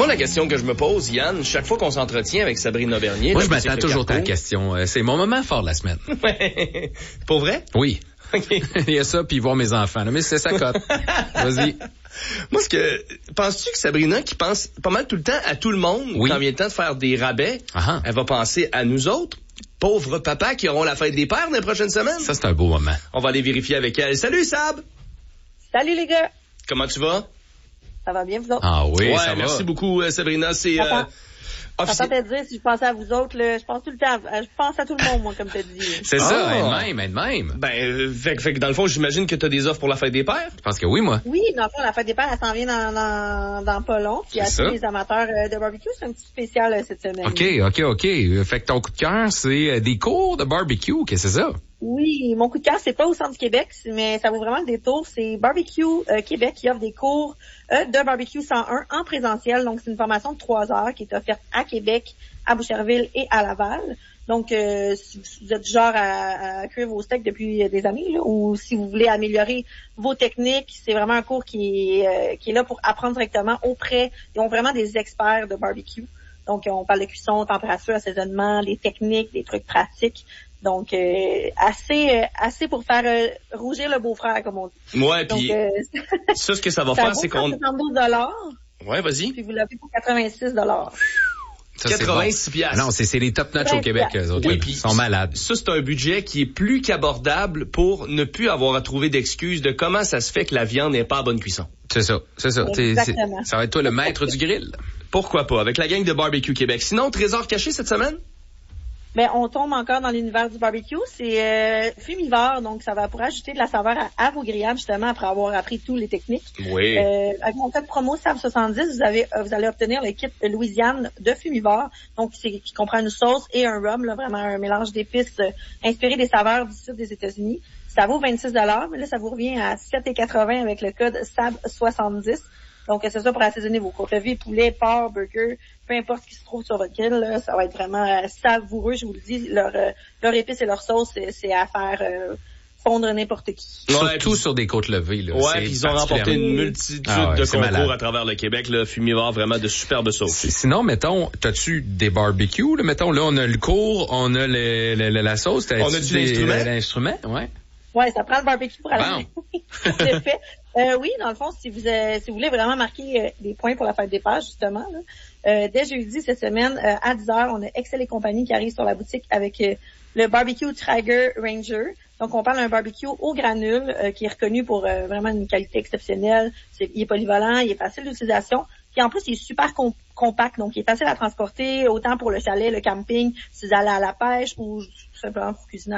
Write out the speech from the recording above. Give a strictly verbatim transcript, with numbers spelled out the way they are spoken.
Moi, la question que je me pose, Yann, chaque fois qu'on s'entretient avec Sabrina Bernier... Moi, là, je m'attends toujours à ta question. C'est mon moment fort de la semaine. Pour vrai? Oui. Okay. Il y a ça, puis voir mes enfants. Là. Mais c'est sa cote. Vas-y. Moi, ce que... Penses-tu que Sabrina, qui pense pas mal tout le temps à tout le monde, oui. quand vient le temps de faire des rabais, uh-huh. elle va penser à nous autres, pauvres papas qui auront la fête des pères dans les prochaines semaines? Ça, c'est un beau moment. On va aller vérifier avec elle. Salut, Sab! Salut, les gars! Comment tu vas? Ça va bien, vous autres? Ah oui, ouais, ça va. Merci beaucoup, Sabrina. C'est... Euh, Offici... te dire, si je pensais à vous autres, là, je pense tout le temps, à, je pense à tout le monde, moi, comme tu as dit. C'est ah. ça, elle-même, elle-même. Ben, euh, fait, fait que dans le fond, j'imagine que tu as des offres pour la fête des pères? Je pense que oui, moi. Oui, dans le fond, la fête des pères, elle s'en vient dans, dans, dans pas long. Puis à tous les amateurs euh, de barbecue, c'est un petit spécial euh, cette semaine. OK, OK, OK. Fait que ton coup de cœur, c'est euh, des cours de barbecue, qu'est-ce que c'est ça? Oui, mon coup de cœur, c'est pas au centre du Québec, mais ça vaut vraiment le détour. C'est Barbecue euh, Québec qui offre des cours euh, de barbecue cent un en présentiel. Donc, c'est une formation de trois heures qui est offerte à Québec, à Boucherville et à Laval. Donc, euh, si vous êtes du genre à, à cuire vos steaks depuis des années, là, ou si vous voulez améliorer vos techniques, c'est vraiment un cours qui est, euh, qui est là pour apprendre directement auprès, ils ont vraiment des experts de barbecue. Donc, on parle de cuisson, température, assaisonnement, les techniques, des trucs pratiques. Donc, euh, assez euh, assez pour faire euh, rougir le beau-frère, comme on dit. Ouais, puis euh, ça, ce que ça va ça faire, c'est qu'on... soixante-douze dollars. Ouais, vas-y. Puis vous l'avez pour quatre-vingt-six dollars. Ça, quatre-vingt-six piastres. Non, c'est, c'est les top notch au Québec, eux autres. Oui, puis ils sont malades. Ça, c'est un budget qui est plus qu'abordable pour ne plus avoir à trouver d'excuses de comment ça se fait que la viande n'est pas à bonne cuisson. C'est ça, c'est ça. Exactement. C'est, ça va être toi le maître du grill. Pourquoi pas, avec la gang de Barbecue Québec. Sinon, trésor caché cette semaine? Ben, on tombe encore dans l'univers du barbecue. C'est euh, fumivore, donc ça va pour ajouter de la saveur à, à vos grillages, justement, après avoir appris toutes les techniques. Oui. Euh, avec mon code promo S A B soixante-dix, vous avez, vous allez obtenir le kit Louisiane de fumivore, donc c'est, qui comprend une sauce et un rhum, là, vraiment un mélange d'épices euh, inspiré des saveurs du sud des États-Unis. Ça vaut vingt-six dollars, mais là, ça vous revient à sept dollars quatre-vingts avec le code S A B soixante-dix. Donc, c'est ça pour assaisonner vos côtes levées, poulet, porc, burger, peu importe ce qui se trouve sur votre grill, là, ça va être vraiment euh, savoureux, je vous le dis. Leur, euh, leur épice et leur sauce, c'est, c'est à faire euh, fondre n'importe qui. Ouais, Surtout pis... sur des côtes levées. Là. Ouais, puis ils ont remporté une multitude ah ouais, de concours malade. À travers le Québec. Là, fumivore, vraiment de superbes sauces. Sinon, mettons, t'as-tu des barbecues? Là? Mettons, là, on a le cours, on a le, le, le, la sauce. On a du l'instrument? L'instrument, ouais. Ouais, ça prend le barbecue pour aller. C'est fait. Euh, oui, dans le fond, si vous euh, si vous voulez vraiment marquer euh, des points pour la fête des pères, justement, là, euh, dès jeudi cette semaine, euh, à dix heures, on a Excel et compagnie qui arrive sur la boutique avec euh, le barbecue Tiger Ranger. Donc, on parle d'un barbecue au granule euh, qui est reconnu pour euh, vraiment une qualité exceptionnelle. C'est, il est polyvalent, il est facile d'utilisation. Puis en plus, il est super com- compact, donc il est facile à transporter, autant pour le chalet, le camping, si vous allez à la pêche ou tout simplement pour cuisiner.